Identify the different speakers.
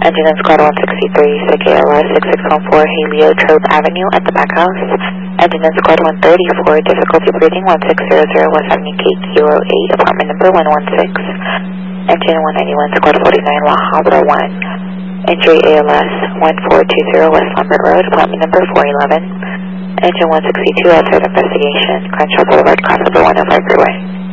Speaker 1: Engine in Squad 163, SIG ALS 6614 Haleo Trobe Avenue at the back house. Engine in Squad 134, difficulty breathing 1600 West Avenue Gate 08, apartment number 116. Engine 191, Squad 49, La Habra 1. Injury ALS 1420 West Lambert Road, apartment number 411. Engine 162, outside investigation, Crenshaw Boulevard, crossover 105 freeway.